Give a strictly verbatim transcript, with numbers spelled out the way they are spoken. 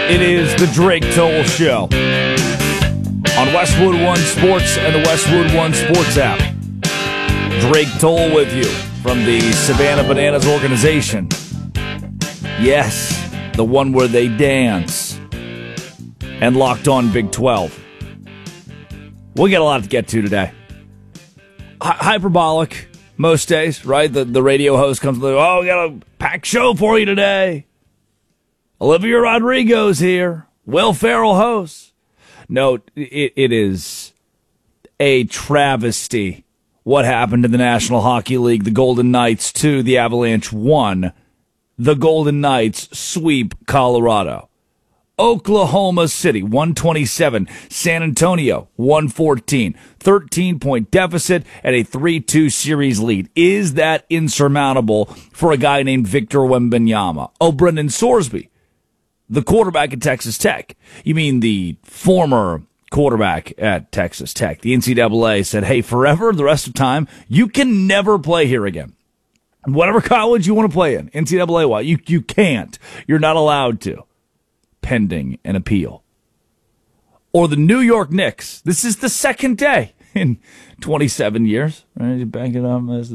It is the Drake Toll Show on Westwood One Sports and the Westwood One Sports app. Drake Toll with you from the Savannah Bananas organization. Yes, the one where they dance. And Locked On Big twelve. We got a lot to get to today. Hi- hyperbolic most days, right? The, the radio host comes, oh, we got a packed show for you today. Olivia Rodrigo's here. Will Ferrell hosts. No, it, it is a travesty what happened in the National Hockey League. The Golden Knights two, the Avalanche one. The Golden Knights sweep Colorado. Oklahoma City, one twenty-seven. San Antonio, one fourteen. thirteen-point deficit and a three two series lead. Is that insurmountable for a guy named Victor Wembanyama? Oh, Brendan Sorsby, the quarterback at Texas Tech. You mean the former quarterback at Texas Tech. The N C double A said, hey, forever, the rest of time, you can never play here again. Whatever college you want to play in, N C double A, you, you can't. You're not allowed to. Pending an appeal. Or the New York Knicks. This is the second day in twenty-seven years. Right? You back it up.